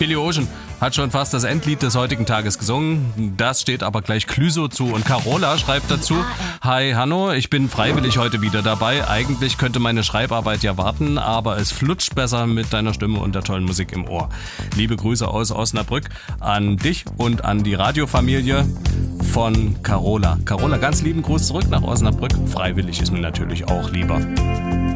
Billy Ocean hat schon fast das Endlied des heutigen Tages gesungen. Das steht aber gleich Clüso zu. Und Carola schreibt dazu: Hi Hanno, ich bin freiwillig heute wieder dabei. Eigentlich könnte meine Schreibarbeit ja warten, aber es flutscht besser mit deiner Stimme und der tollen Musik im Ohr. Liebe Grüße aus Osnabrück an dich und an die Radiofamilie von Carola. Carola, ganz lieben Gruß zurück nach Osnabrück. Freiwillig ist mir natürlich auch lieber.